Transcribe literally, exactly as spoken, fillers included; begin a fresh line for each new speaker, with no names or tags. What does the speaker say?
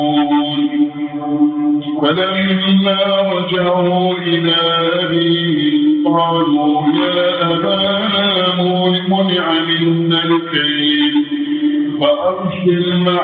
فلما رجعوا إلى أبيهم قالوا يا أبانا منع منا الكيل فأرسل معنا